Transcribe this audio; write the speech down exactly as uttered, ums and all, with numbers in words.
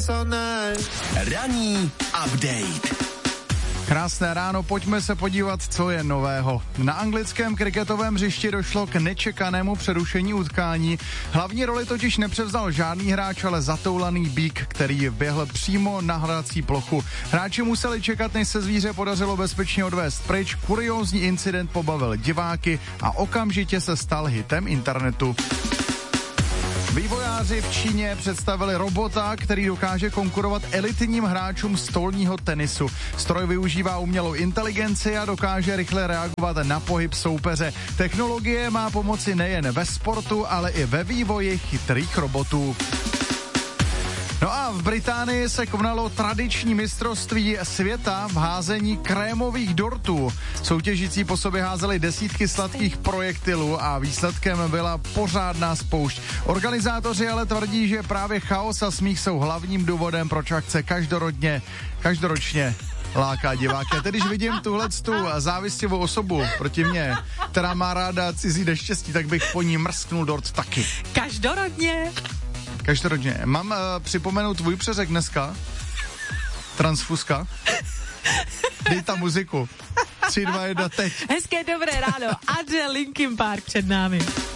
Ranní update. Krásné ráno, pojďme se podívat, co je nového. Na anglickém kriketovém hřišti došlo k nečekanému přerušení utkání. Hlavní roli totiž nepřevzal žádný hráč, ale zatoulaný býk, který běhl přímo na hrací plochu. Hráči museli čekat, než se zvíře podařilo bezpečně odvést pryč. Kuriózní incident pobavil diváky a okamžitě se stal hitem internetu. Vývojáři v Číně představili robota, který dokáže konkurovat elitním hráčům stolního tenisu. Stroj využívá umělou inteligenci a dokáže rychle reagovat na pohyb soupeře. Technologie má pomoci nejen ve sportu, ale i ve vývoji chytrých robotů. No a v Británii se konalo tradiční mistrovství světa v házení krémových dortů. Soutěžící po sobě házeli desítky sladkých projektilů a výsledkem byla pořádná spoušť. Organizátoři ale tvrdí, že právě chaos a smích jsou hlavním důvodem, proč akce každoročně, každoročně láká diváky. A teď, když vidím tuhletu závistivou osobu proti mně, která má ráda cizí neštěstí, tak bych po ní mrsknul dort taky. Každoročně? Každoročně. Mám uh, připomenout tvůj přeřek dneska? Transfuska? Dej tam muziku. tři, dva, jedna, teď. Hezké dobré ráno. Adele, Linkin Park před námi.